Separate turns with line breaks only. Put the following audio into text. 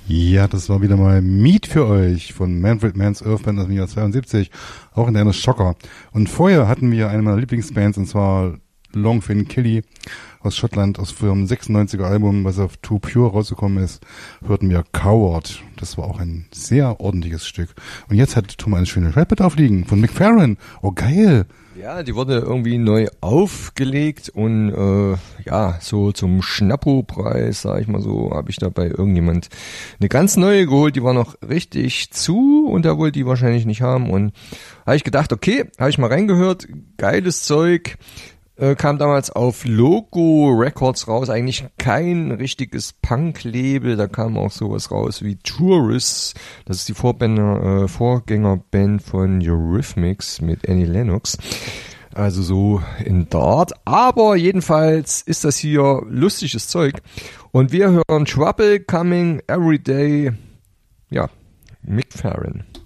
Ja, das war wieder mal Meat für euch von Manfred Mann's Earth Band aus dem Jahr 72, auch in der Schocker. Und vorher hatten wir eine meiner Lieblingsbands, und zwar Longfin Killy aus Schottland, aus dem 96er Album, was auf Too Pure rausgekommen ist, hörten wir Coward. Das war auch ein sehr ordentliches Stück. Und jetzt hat Thomas eine schöne Rapid aufliegen von McFerrin. Oh, geil!
Ja, die wurde irgendwie neu aufgelegt und ja, so zum Schnappo-Preis, sag ich mal so, habe ich da bei irgendjemand eine ganz neue geholt, die war noch richtig zu und der wollte die wahrscheinlich nicht haben und habe ich gedacht, okay, habe ich mal reingehört, geiles Zeug, kam damals auf Logo Records raus, eigentlich kein richtiges Punk-Label, da kam auch sowas raus wie Tourists, das ist die Vorgängerband von Eurythmics mit Annie Lennox, also so in Dart, aber jedenfalls ist das hier lustiges Zeug und wir hören Trouble Coming Every Day, ja, McFerrin.